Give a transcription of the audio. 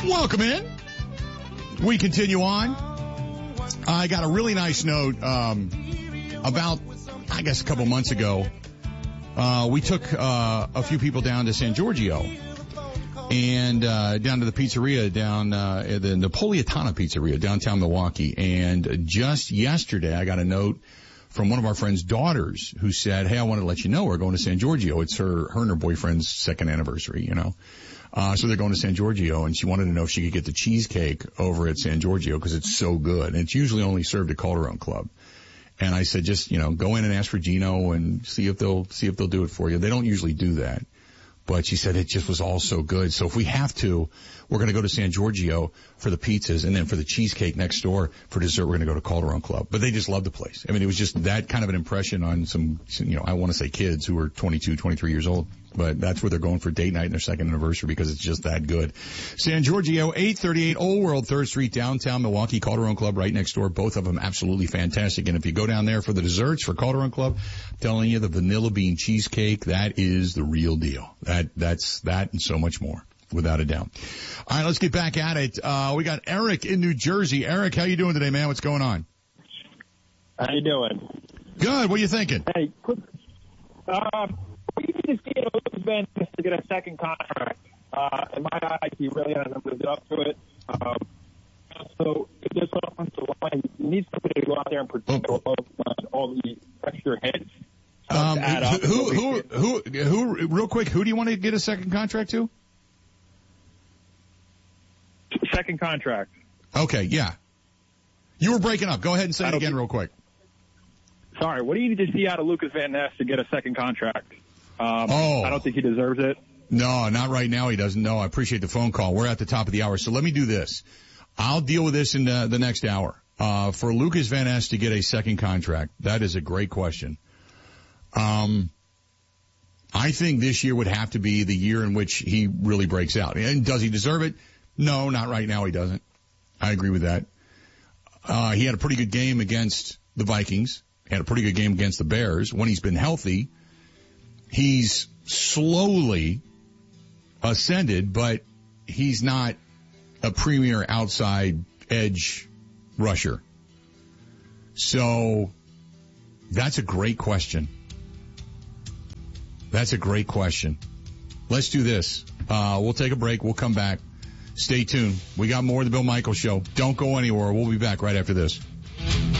Welcome in. We continue on. I got a really nice note about, I guess, a couple months ago. We took a few people down to San Giorgio and down to the pizzeria down at the Napolitana Pizzeria downtown Milwaukee. And just yesterday, I got a note from one of our friend's daughters who said, "Hey, I want to let you know we're going to San Giorgio. It's her and her boyfriend's second anniversary, you know." So they're going to San Giorgio, and she wanted to know if she could get the cheesecake over at San Giorgio because it's so good. And it's usually only served at Calderon Club. And I said, just, go in and ask for Gino and see if they'll do it for you. They don't usually do that. But she said it just was all so good. So if we have to, we're going to go to San Giorgio for the pizzas, and then for the cheesecake next door for dessert, we're going to go to Calderon Club. But they just love the place. I mean, it was just that kind of an impression on some, I want to say kids who are 22, 23 years old. But that's where they're going for date night and their second anniversary because it's just that good. San Giorgio, 838 Old World, 3rd Street, downtown Milwaukee. Calderon Club right next door. Both of them absolutely fantastic. And if you go down there for the desserts for Calderon Club, I'm telling you, the vanilla bean cheesecake, that is the real deal. That's that and so much more, without a doubt. All right, let's get back at it. We got Eric in New Jersey. Eric, how you doing today, man? What's going on? How you doing? Good. What are you thinking? Hey, quick. We need to see Lucas Van Ness to get a second contract. In my eyes, he really hasn't lived up to it. So if this offensive line, he needs somebody to go out there and protect all the extra hits. Who, real quick, who do you want to get a second contract to? Second contract. Okay, yeah. You were breaking up. Go ahead and say it again real quick. Sorry, what do you need to see out of Lucas Van Ness to get a second contract? I don't think he deserves it. No, not right now he doesn't. No, I appreciate the phone call. We're at the top of the hour. So let me do this. I'll deal with this in the next hour. For Lucas Van Ness to get a second contract, that is a great question. I think this year would have to be the year in which he really breaks out. And does he deserve it? No, not right now he doesn't. I agree with that. He had a pretty good game against the Vikings. Had a pretty good game against the Bears. When he's been healthy, he's slowly ascended, but he's not a premier outside edge rusher. So that's a great question. That's a great question. Let's do this. We'll take a break. We'll come back. Stay tuned. We got more of the Bill Michaels Show. Don't go anywhere. We'll be back right after this.